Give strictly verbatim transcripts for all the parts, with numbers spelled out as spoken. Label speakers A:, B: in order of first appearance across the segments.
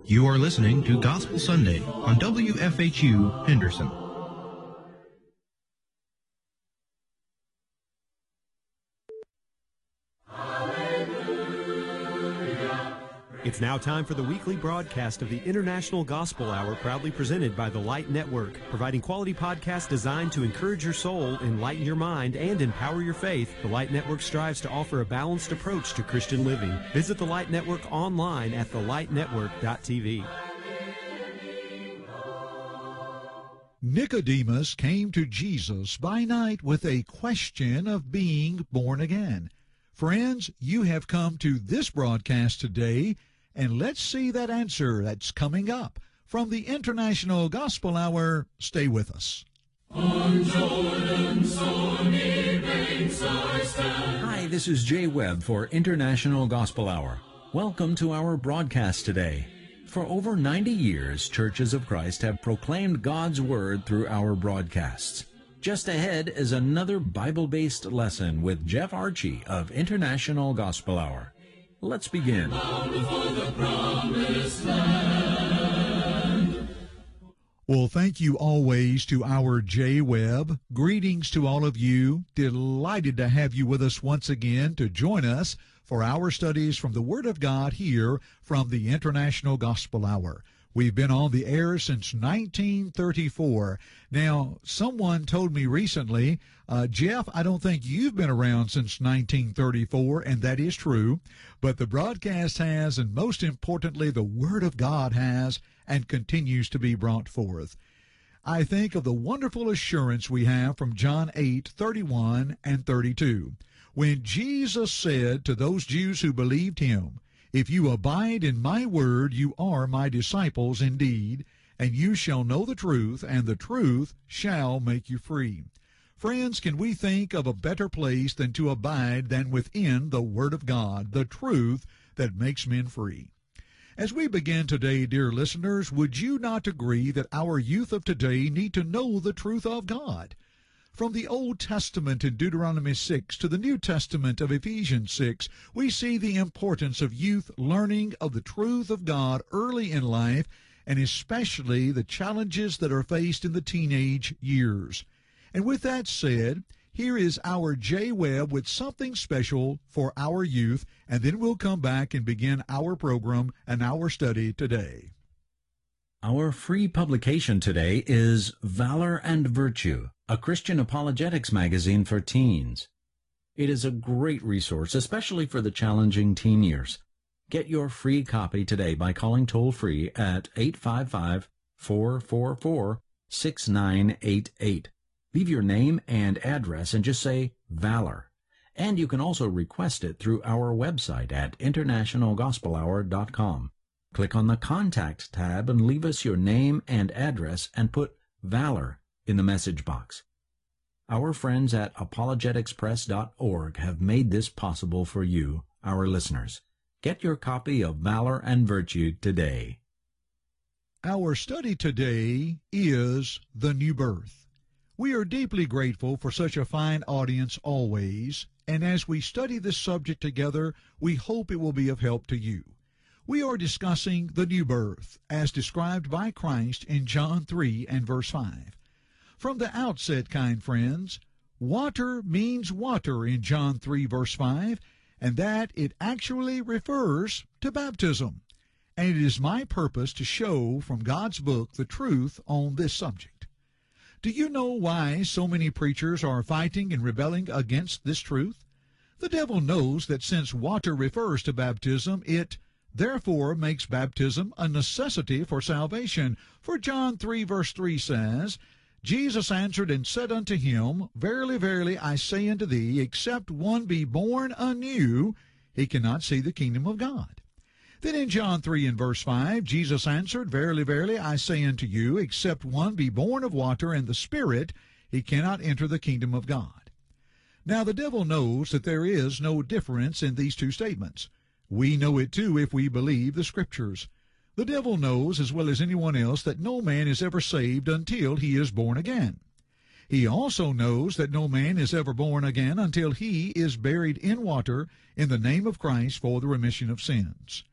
A: You are listening to Gospel Sunday on W F H U Henderson.
B: It's now time for the weekly broadcast of the International Gospel Hour, proudly presented by the Light Network, providing quality podcasts designed to encourage your soul, enlighten your mind, and empower your faith. The Light Network strives to offer a balanced approach to Christian living. Visit the Light Network online at the light network dot t v.
C: Nicodemus came to Jesus by night with a question of being born again. Friends, you have come to this broadcast today, and let's see that answer that's coming up from the International Gospel Hour. Stay with us.
D: On Jordan's stormy banks I stand.
E: Hi, this is Jay Webb for International Gospel Hour. Welcome to our broadcast today. For over ninety years, Churches of Christ have proclaimed God's Word through our broadcasts. Just ahead is another Bible-based lesson with Jeff Archie of International Gospel Hour. Let's begin.
C: Well, thank you always to our Jay Webb. Greetings to all of you. Delighted to have you with us once again to join us for our studies from the Word of God here from the International Gospel Hour. We've been on the air since nineteen thirty-four. Now, someone told me recently, uh, Jeff, I don't think you've been around since nineteen thirty-four, and that is true. But the broadcast has, and most importantly, the Word of God has, and continues to be brought forth. I think of the wonderful assurance we have from John eight, thirty-one and thirty-two, when Jesus said to those Jews who believed him, "If you abide in my word, you are my disciples indeed, and you shall know the truth, and the truth shall make you free." Friends, can we think of a better place than to abide than within the Word of God, the truth that makes men free? As we begin today, dear listeners, would you not agree that our youth of today need to know the truth of God? From the Old Testament in Deuteronomy six to the New Testament of Ephesians six, we see the importance of youth learning of the truth of God early in life, and especially the challenges that are faced in the teenage years. And with that said, here is our Jay Webb with something special for our youth, and then we'll come back and begin our program and our study today.
E: Our free publication today is Valor and Virtue, a Christian apologetics magazine for teens. It is a great resource, especially for the challenging teen years. Get your free copy today by calling toll-free at eight five five, four four four, six nine eight eight. Leave your name and address and just say Valor. And you can also request it through our website at international gospel hour dot com. Click on the Contact tab and leave us your name and address and put Valor in the message box. Our friends at apologetics press dot org have made this possible for you, our listeners. Get your copy of Valor and Virtue today.
C: Our study today is the new birth. We are deeply grateful for such a fine audience always, and as we study this subject together, we hope it will be of help to you. We are discussing the new birth, as described by Christ in John three and verse five. From the outset, kind friends, water means water in John three verse five, and that it actually refers to baptism. And it is my purpose to show from God's book the truth on this subject. Do you know why so many preachers are fighting and rebelling against this truth? The devil knows that since water refers to baptism, it therefore makes baptism a necessity for salvation. For John three verse three says, Jesus answered and said unto him, Verily, verily, I say unto thee, except one be born anew, he cannot see the kingdom of God. Then in John three and verse five, Jesus answered, Verily, verily, I say unto you, except one be born of water and the Spirit, he cannot enter the kingdom of God. Now the devil knows that there is no difference in these two statements. We know it too if we believe the Scriptures. The devil knows as well as anyone else that no man is ever saved until he is born again. He also knows that no man is ever born again until he is buried in water in the name of Christ for the remission of sins.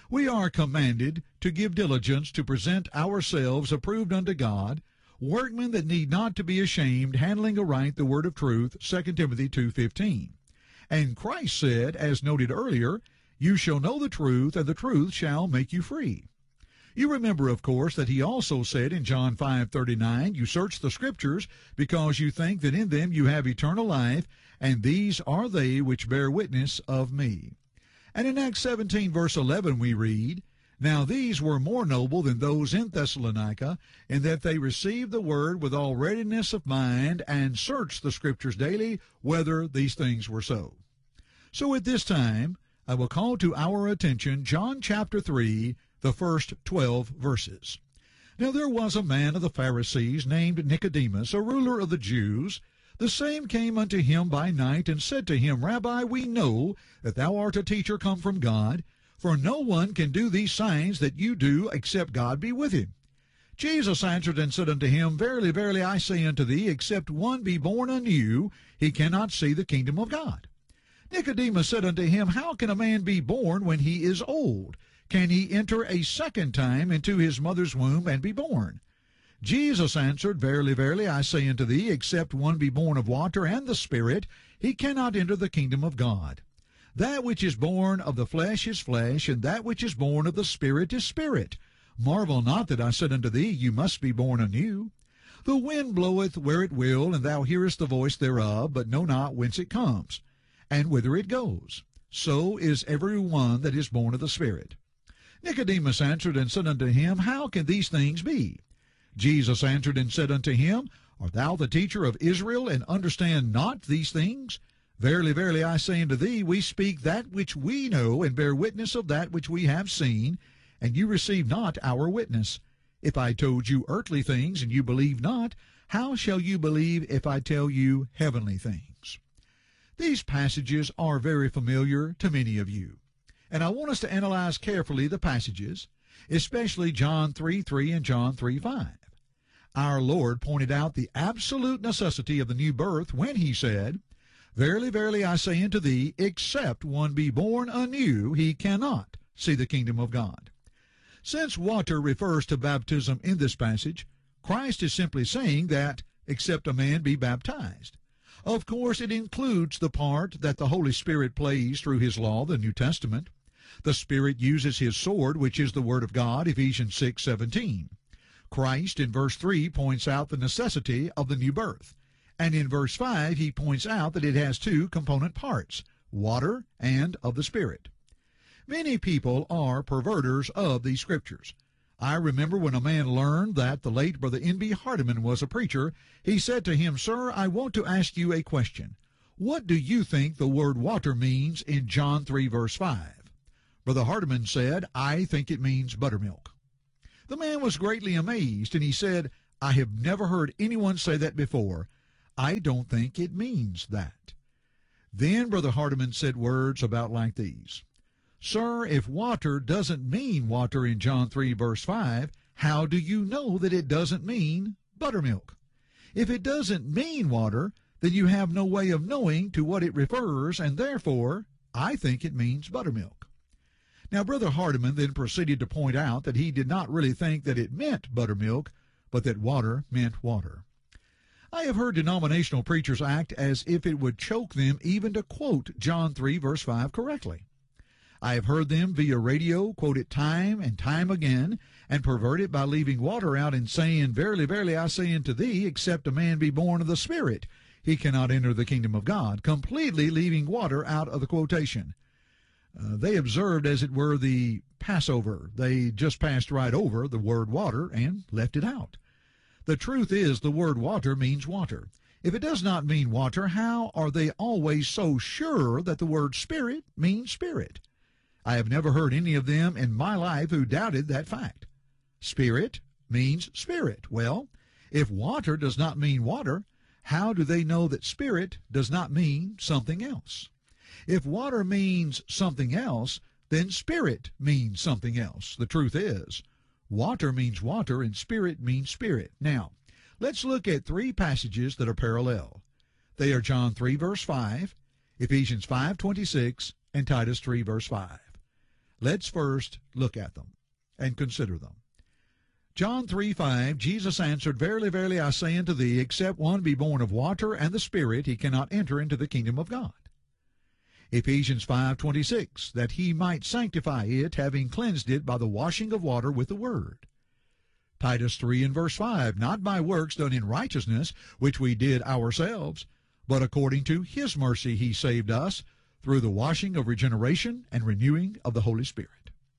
C: We are commanded to give diligence to present ourselves approved unto God, workmen that need not to be ashamed, handling aright the word of truth, Second Timothy two fifteen. And Christ said, as noted earlier, you shall know the truth, and the truth shall make you free. You remember, of course, that he also said in John five thirty-nine, you search the Scriptures, because you think that in them you have eternal life, and these are they which bear witness of me. And in Acts seventeen, verse eleven, we read, now these were more noble than those in Thessalonica, in that they received the word with all readiness of mind, and searched the Scriptures daily, whether these things were so. So at this time, I will call to our attention John chapter three, the first twelve verses. Now there was a man of the Pharisees named Nicodemus, a ruler of the Jews. The same came unto him by night, and said to him, Rabbi, we know that thou art a teacher come from God, for no one can do these signs that you do, except God be with him. Jesus answered and said unto him, Verily, verily, I say unto thee, except one be born anew, he cannot see the kingdom of God. Nicodemus said unto him, How can a man be born when he is old? Can he enter a second time into his mother's womb and be born? Jesus answered, Verily, verily, I say unto thee, except one be born of water and the Spirit, he cannot enter the kingdom of God. That which is born of the flesh is flesh, and that which is born of the Spirit is spirit. Marvel not that I said unto thee, You must be born anew. The wind bloweth where it will, and thou hearest the voice thereof, but know not whence it comes, and whither it goes. So is every one that is born of the Spirit. Nicodemus answered and said unto him, How can these things be? Jesus answered and said unto him, Art thou the teacher of Israel, and understand not these things? Verily, verily, I say unto thee, we speak that which we know, and bear witness of that which we have seen, and you receive not our witness. If I told you earthly things, and you believe not, how shall you believe if I tell you heavenly things? These passages are very familiar to many of you, and I want us to analyze carefully the passages, especially John three three and John three five. Our Lord pointed out the absolute necessity of the new birth when he said, Verily, verily, I say unto thee, except one be born anew, he cannot see the kingdom of God. Since water refers to baptism in this passage, Christ is simply saying that, except a man be baptized. Of course, it includes the part that the Holy Spirit plays through his law, the New Testament. The Spirit uses his sword, which is the Word of God, Ephesians six seventeen. Christ, in verse three, points out the necessity of the new birth. And in verse five, he points out that it has two component parts, water and of the Spirit. Many people are perverters of these Scriptures. I remember when a man learned that the late Brother N B Hardeman was a preacher, he said to him, Sir, I want to ask you a question. What do you think the word water means in John three, verse five? Brother Hardeman said, I think it means buttermilk. The man was greatly amazed, and he said, I have never heard anyone say that before. I don't think it means that. Then Brother Hardeman said words about like these. Sir, if water doesn't mean water in John three, verse five, how do you know that it doesn't mean buttermilk? If it doesn't mean water, then you have no way of knowing to what it refers, and therefore, I think it means buttermilk. Now, Brother Hardeman then proceeded to point out that he did not really think that it meant buttermilk, but that water meant water. I have heard denominational preachers act as if it would choke them even to quote John three, verse five correctly. I have heard them via radio quote it time and time again, and pervert it by leaving water out and saying, Verily, verily, I say unto thee, except a man be born of the Spirit, he cannot enter the kingdom of God, completely leaving water out of the quotation. Uh, they observed, as it were, the Passover. They just passed right over the word water and left it out. The truth is, the word water means water. If it does not mean water, how are they always so sure that the word spirit means spirit? I have never heard any of them in my life who doubted that fact. Spirit means spirit. Well, if water does not mean water, how do they know that spirit does not mean something else? If water means something else, then spirit means something else. The truth is, water means water and spirit means spirit. Now, let's look at three passages that are parallel. They are John three, verse five, Ephesians five twenty-six, and Titus three, verse five. Let's first look at them and consider them. John three five, Jesus answered, Verily, verily, I say unto thee, except one be born of water and the Spirit, he cannot enter into the kingdom of God. Ephesians five twenty-six, that he might sanctify it, having cleansed it by the washing of water with the word. Titus three and verse five, not by works done in righteousness, which we did ourselves, but according to his mercy he saved us, through the washing of regeneration and renewing of the Holy Spirit.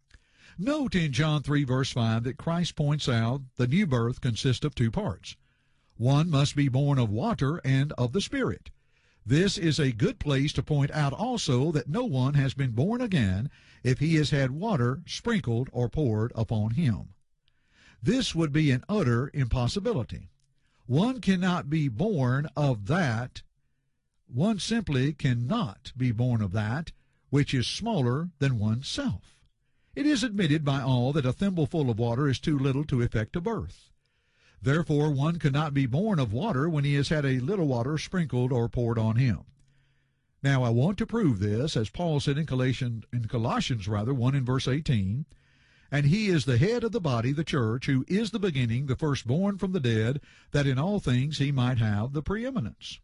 C: Note in John three verse five that Christ points out the new birth consists of two parts. One must be born of water and of the Spirit. This is a good place to point out also that no one has been born again if he has had water sprinkled or poured upon him. This would be an utter impossibility. One cannot be born of that. One simply cannot be born of that which is smaller than oneself. It is admitted by all that a thimbleful of water is too little to effect a birth. Therefore, one cannot be born of water when he has had a little water sprinkled or poured on him. Now, I want to prove this, as Paul said in Colossians, in Colossians rather, one in verse eighteen, and he is the head of the body, the church, who is the beginning, the firstborn from the dead, that in all things he might have the preeminence.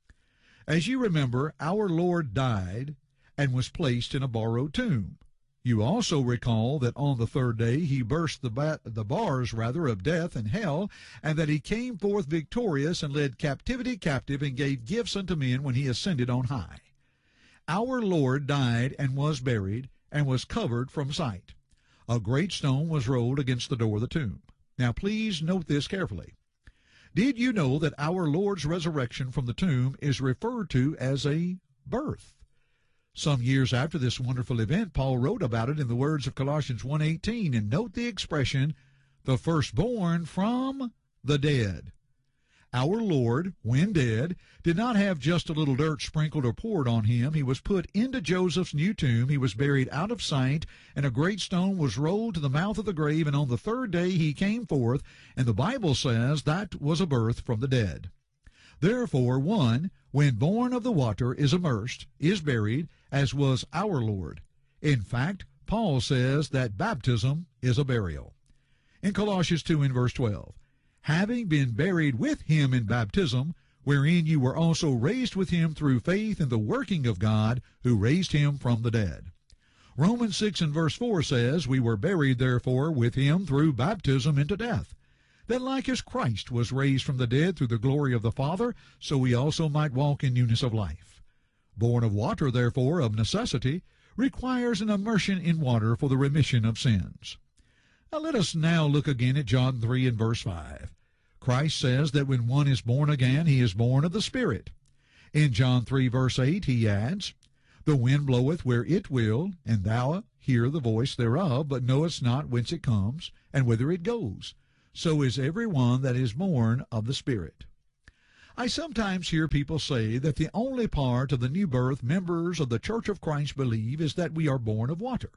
C: As you remember, our Lord died and was placed in a borrowed tomb. You also recall that on the third day he burst the, ba- the bars rather of death and hell, and that he came forth victorious and led captivity captive and gave gifts unto men when he ascended on high. Our Lord died and was buried and was covered from sight. A great stone was rolled against the door of the tomb. Now please note this carefully. Did you know that our Lord's resurrection from the tomb is referred to as a birth? Some years after this wonderful event, Paul wrote about it in the words of Colossians one eighteen, and note the expression, the firstborn from the dead. Our Lord, when dead, did not have just a little dirt sprinkled or poured on him. He was put into Joseph's new tomb. He was buried out of sight, and a great stone was rolled to the mouth of the grave, and on the third day he came forth, and the Bible says that was a birth from the dead. Therefore, one, when born of the water, is immersed, is buried, as was our Lord. In fact, Paul says that baptism is a burial. In Colossians two and verse twelve, having been buried with him in baptism, wherein you were also raised with him through faith in the working of God, who raised him from the dead. Romans six and verse four says, we were buried therefore with him through baptism into death, that like as Christ was raised from the dead through the glory of the Father, so we also might walk in newness of life. Born of water, therefore, of necessity, requires an immersion in water for the remission of sins. Now let us now look again at John three and verse five. Christ says that when one is born again, he is born of the Spirit. In John three verse eight he adds, the wind bloweth where it will, and thou hear the voice thereof, but knowest not whence it comes, and whither it goes. So is every one that is born of the Spirit. I sometimes hear people say that the only part of the new birth members of the Church of Christ believe is that we are born of water.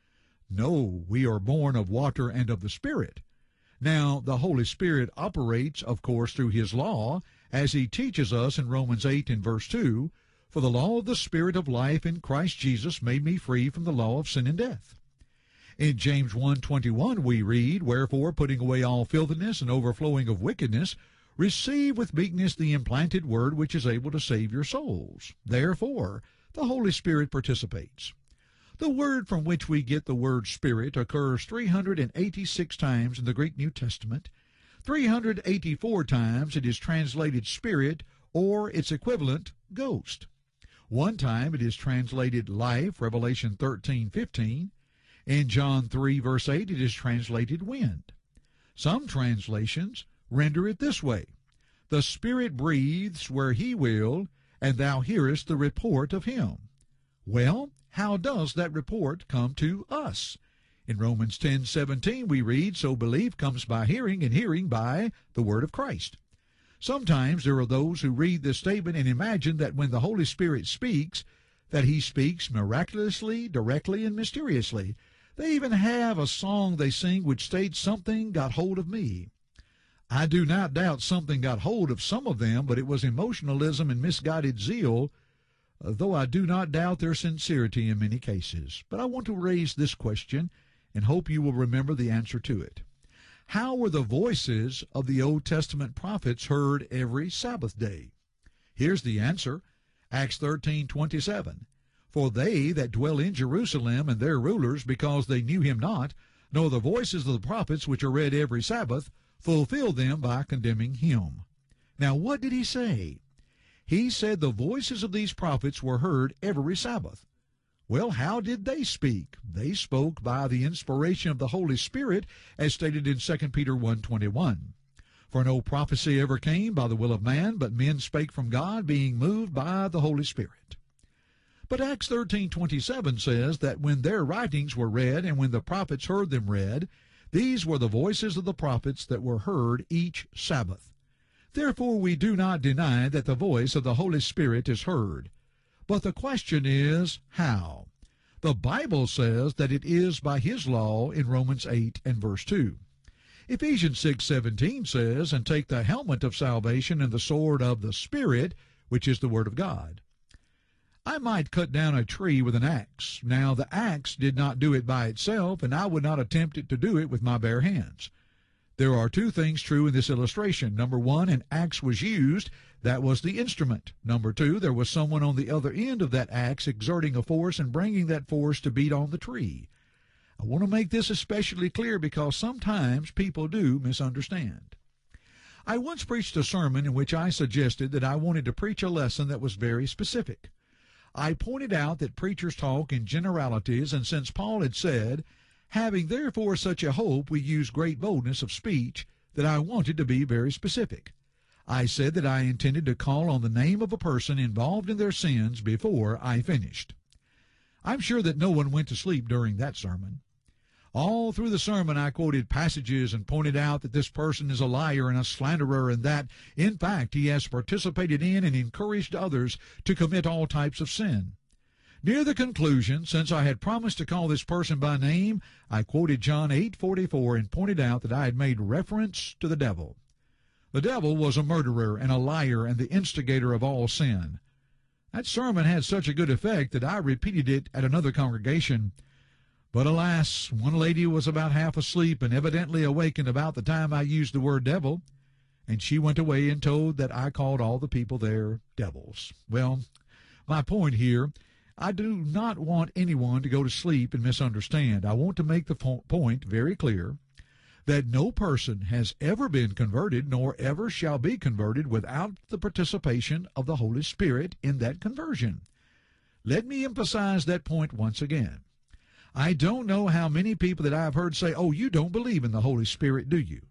C: No, we are born of water and of the Spirit. Now, the Holy Spirit operates, of course, through his law, as he teaches us in Romans eight and verse two, for the law of the Spirit of life in Christ Jesus made me free from the law of sin and death. In James one twenty-one we read, wherefore, putting away all filthiness and overflowing of wickedness, receive with meekness the implanted word which is able to save your souls. Therefore, the Holy Spirit participates. The word from which we get the word Spirit occurs three hundred eighty-six times in the Greek New Testament. three hundred eighty-four times it is translated Spirit, or its equivalent, Ghost. One time it is translated Life, Revelation thirteen fifteen. In John three, verse eight, it is translated Wind. Some translations render it this way, the Spirit breathes where he will, and thou hearest the report of him. Well, how does that report come to us? In Romans ten seventeen we read, so belief comes by hearing, and hearing by the word of Christ. Sometimes there are those who read this statement and imagine that when the Holy Spirit speaks, that he speaks miraculously, directly, and mysteriously. They even have a song they sing which states, something got hold of me. I do not doubt something got hold of some of them, but it was emotionalism and misguided zeal though I do not doubt their sincerity in many cases. But I want to raise this question and hope you will remember the answer to it. How were the voices of the Old Testament prophets heard every Sabbath day? Here's the answer, Acts thirteen twenty-seven. For they that dwell in Jerusalem and their rulers, because they knew him not, nor the voices of the prophets which are read every Sabbath, fulfilled them by condemning him. Now what did he say? He said the voices of these prophets were heard every Sabbath. Well, how did they speak? They spoke by the inspiration of the Holy Spirit, as stated in Second Peter one twenty-one. For no prophecy ever came by the will of man, but men spake from God, being moved by the Holy Spirit. But Acts thirteen twenty-seven says that when their writings were read, and when the prophets heard them read, these were the voices of the prophets that were heard each Sabbath. Therefore we do not deny that the voice of the Holy Spirit is heard. But the question is, how? The Bible says that it is by his law in Romans eight and verse two. Ephesians six seventeen says, and take the helmet of salvation and the sword of the Spirit, which is the Word of God. I might cut down a tree with an axe. Now the axe did not do it by itself, and I would not attempt it to do it with my bare hands. There are two things true in this illustration. Number one, an axe was used. That was the instrument. Number two, there was someone on the other end of that axe exerting a force and bringing that force to beat on the tree. I want to make this especially clear because sometimes people do misunderstand. I once preached a sermon in which I suggested that I wanted to preach a lesson that was very specific. I pointed out that preachers talk in generalities, and since Paul had said, having therefore such a hope, we use great boldness of speech, that I wanted to be very specific. I said that I intended to call on the name of a person involved in their sins before I finished. I'm sure that no one went to sleep during that sermon. All through the sermon I quoted passages and pointed out that this person is a liar and a slanderer, and that, in fact, he has participated in and encouraged others to commit all types of sin. Near the conclusion, since I had promised to call this person by name, I quoted John eight forty-four and pointed out that I had made reference to the devil. The devil was a murderer and a liar and the instigator of all sin. That sermon had such a good effect that I repeated it at another congregation. But alas, one lady was about half asleep and evidently awakened about the time I used the word devil, and she went away and told that I called all the people there devils. Well, my point here, I do not want anyone to go to sleep and misunderstand. I want to make the point very clear that no person has ever been converted nor ever shall be converted without the participation of the Holy Spirit in that conversion. Let me emphasize that point once again. I don't know how many people that I've heard say, oh, you don't believe in the Holy Spirit, do you?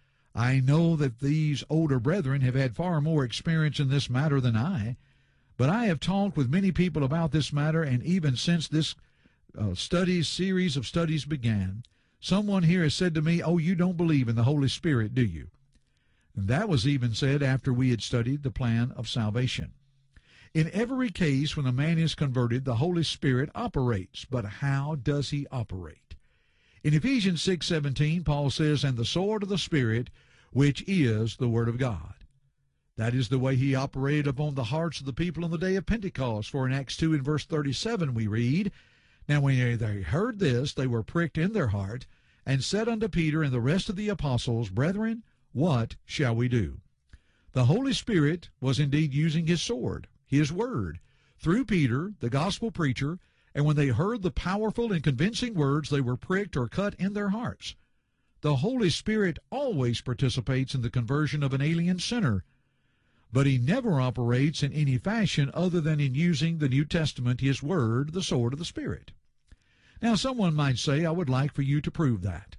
C: I know that these older brethren have had far more experience in this matter than I, but I have talked with many people about this matter, and even since this uh, studies, series of studies began, someone here has said to me, oh, you don't believe in the Holy Spirit, do you? And that was even said after we had studied the plan of salvation. In every case, when a man is converted, the Holy Spirit operates. But how does he operate? In Ephesians six seventeen, Paul says, and the sword of the Spirit, which is the Word of God. That is the way he operated upon the hearts of the people on the day of Pentecost. For in Acts two and verse thirty-seven we read, now when they heard this, they were pricked in their heart, and said unto Peter and the rest of the apostles, brethren, what shall we do? The Holy Spirit was indeed using his sword, his word, through Peter, the gospel preacher, and when they heard the powerful and convincing words, they were pricked or cut in their hearts. The Holy Spirit always participates in the conversion of an alien sinner, but he never operates in any fashion other than in using the New Testament, his word, the sword of the Spirit. Now someone might say, I would like for you to prove that.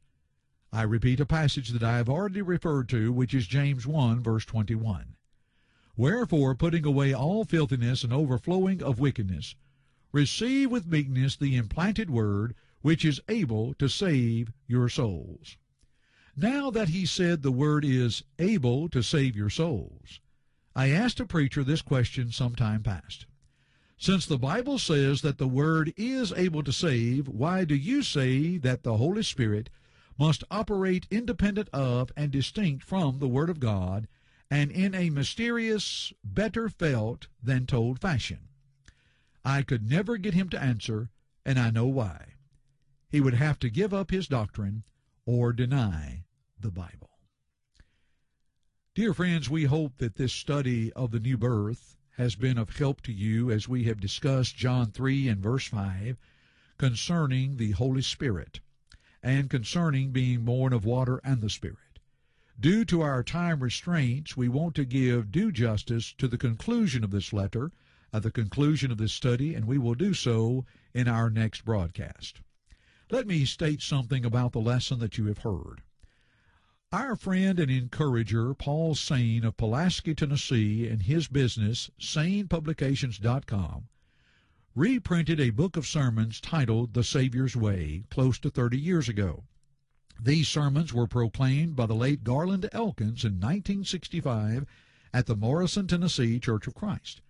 C: I repeat a passage that I have already referred to, which is James one, verse twenty-one. Wherefore, putting away all filthiness and overflowing of wickedness, receive with meekness the implanted word, which is able to save your souls. Now that he said the word is able to save your souls, I asked a preacher this question some time past. Since the Bible says that the word is able to save, why do you say that the Holy Spirit must operate independent of and distinct from the Word of God, and in a mysterious, better felt than told fashion? I could never get him to answer, and I know why. He would have to give up his doctrine or deny the Bible. Dear friends, we hope that this study of the new birth has been of help to you as we have discussed John three and verse five concerning the Holy Spirit and concerning being born of water and the Spirit. Due to our time restraints, we want to give due justice to the conclusion of this letter, at the conclusion of this study, and we will do so in our next broadcast. Let me state something about the lesson that you have heard. Our friend and encourager, Paul Sain of Pulaski, Tennessee, and his business, Sain Publications dot com, reprinted a book of sermons titled The Savior's Way close to thirty years ago. These sermons were proclaimed by the late Garland Elkins in nineteen sixty-five at the Morrison, Tennessee Church of Christ.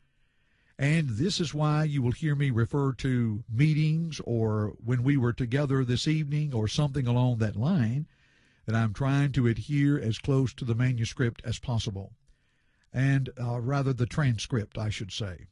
C: And this is why you will hear me refer to meetings or when we were together this evening or something along that line, that I'm trying to adhere as close to the manuscript as possible, and uh, rather the transcript, I should say.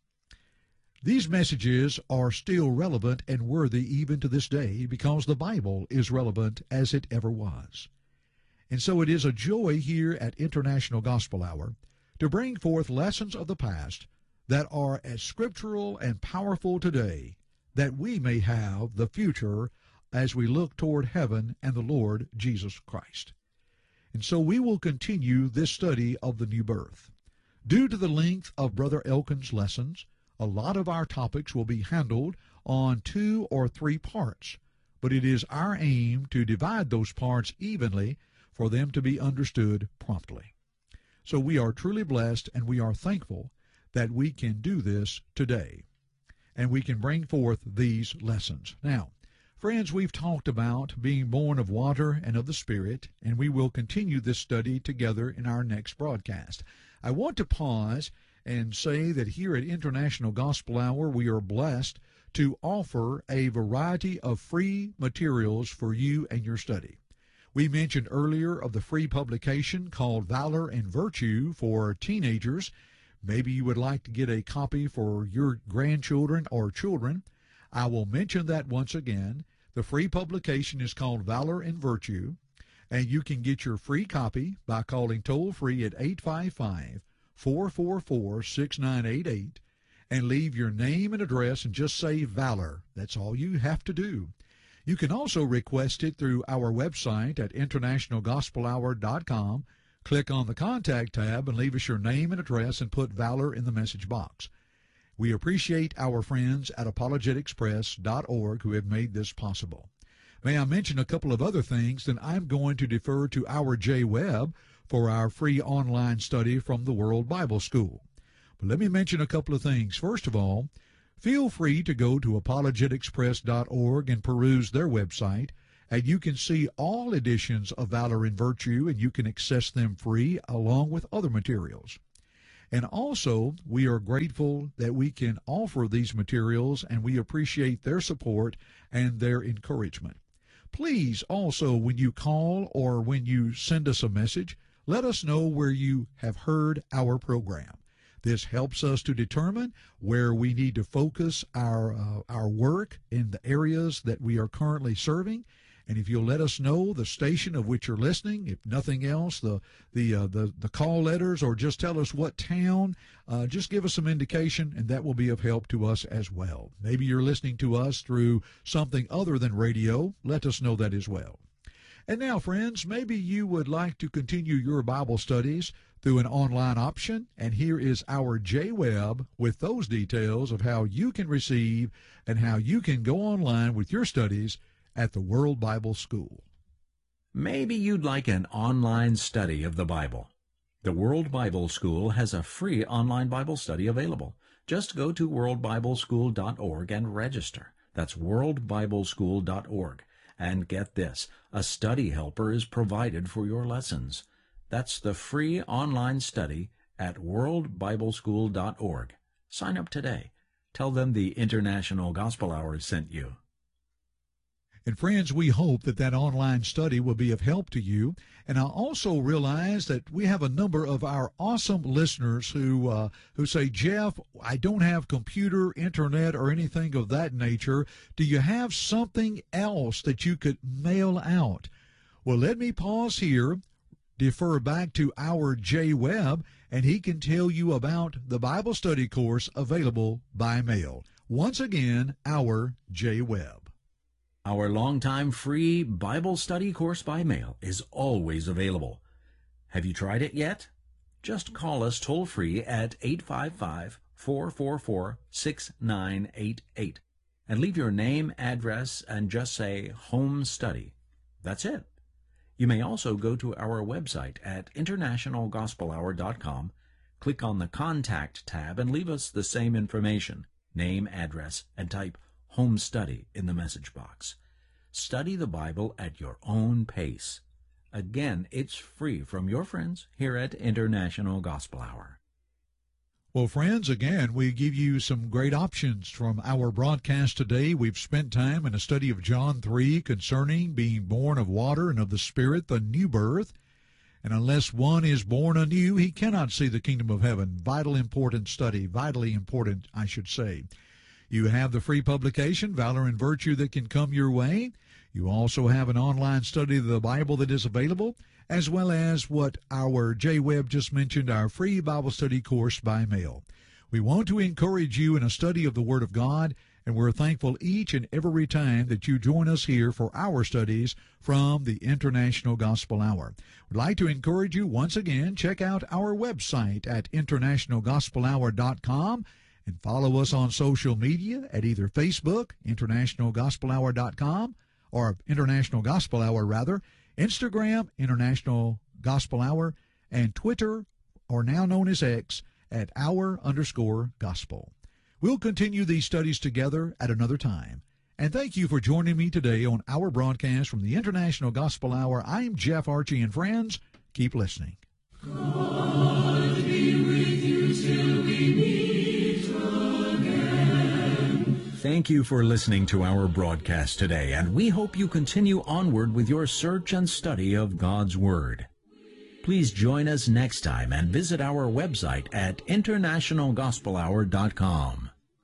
C: These messages are still relevant and worthy even to this day because the Bible is relevant as it ever was. And so it is a joy here at International Gospel Hour to bring forth lessons of the past that are as scriptural and powerful today, that we may have the future as we look toward heaven and the Lord Jesus Christ. And so we will continue this study of the new birth. Due to the length of Brother Elkin's lessons, a lot of our topics will be handled on two or three parts, but it is our aim to divide those parts evenly for them to be understood promptly. So we are truly blessed and we are thankful that we can do this today, and we can bring forth these lessons. Now, friends, we've talked about being born of water and of the Spirit, and we will continue this study together in our next broadcast. I want to pause and say that here at International Gospel Hour, we are blessed to offer a variety of free materials for you and your study. We mentioned earlier of the free publication called Valor and Virtue for teenagers. Maybe you would like to get a copy for your grandchildren or children. I will mention that once again. The free publication is called Valor and Virtue, and you can get your free copy by calling toll-free at eight five five, four four four, six nine eight eight and leave your name and address and just say Valor. That's all you have to do. You can also request it through our website at International Gospel Hour dot com. Click on the Contact tab and leave us your name and address and put Valor in the message box. We appreciate our friends at Apologetics Press dot org who have made this possible. May I mention a couple of other things, then I'm going to defer to our J. Webb for our free online study from the World Bible School. But let me mention a couple of things. First of all, feel free to go to Apologetics Press dot org and peruse their website, and you can see all editions of Valor and Virtue, and you can access them free along with other materials. And also, we are grateful that we can offer these materials, and we appreciate their support and their encouragement. Please also, when you call or when you send us a message, let us know where you have heard our program. This helps us to determine where we need to focus our uh, our work in the areas that we are currently serving. And if you'll let us know the station of which you're listening, if nothing else, the the uh, the, the call letters, or just tell us what town, uh, just give us some indication, and that will be of help to us as well. Maybe you're listening to us through something other than radio. Let us know that as well. And now, friends, maybe you would like to continue your Bible studies through an online option, and here is our J. Webb with those details of how you can receive and how you can go online with your studies at the World Bible School.
E: Maybe you'd like an online study of the Bible. The World Bible School has a free online Bible study available. Just go to world bible school dot org and register. That's world bible school dot org. And get this, a study helper is provided for your lessons. That's the free online study at world bible school dot org. Sign up today. Tell them the International Gospel Hour sent you.
C: And friends, we hope that that online study will be of help to you. And I also realize that we have a number of our awesome listeners who uh, who say, Jeff, I don't have computer, internet, or anything of that nature. Do you have something else that you could mail out? Well, let me pause here, defer back to our Jay Webb, and he can tell you about the Bible study course available by mail. Once again, our Jay Webb.
E: Our longtime free Bible study course by mail is always available. Have you tried it yet? Just call us toll-free at eight five five, four four four, six nine eight eight and leave your name, address, and just say Home Study. That's it. You may also go to our website at international gospel hour dot com, click on the Contact tab, and leave us the same information, name, address, and type Home Study in the message box. Study the Bible at your own pace. Again, it's free from your friends here at International Gospel Hour.
C: Well, friends, again, we give you some great options from our broadcast today. We've spent time in a study of John three concerning being born of water and of the Spirit, the new birth. And unless one is born anew, he cannot see the kingdom of heaven. Vital important study, vitally important, I should say. You have the free publication, Valor and Virtue, that can come your way. You also have an online study of the Bible that is available, as well as what our Jay Webb just mentioned, our free Bible study course by mail. We want to encourage you in a study of the Word of God, and we're thankful each and every time that you join us here for our studies from the International Gospel Hour. We'd like to encourage you once again, check out our website at international gospel hour dot com. And follow us on social media at either Facebook, international gospel hour dot com, or International Gospel Hour, rather, Instagram, International Gospel Hour, and Twitter, or now known as X, at hour underscore gospel. We'll continue these studies together at another time. And thank you for joining me today on our broadcast from the International Gospel Hour. I'm Jeff Archie, and friends, keep listening.
D: God be with you till we meet.
E: Thank you for listening to our broadcast today, and we hope you continue onward with your search and study of God's Word. Please join us next time and visit our website at international gospel hour dot com.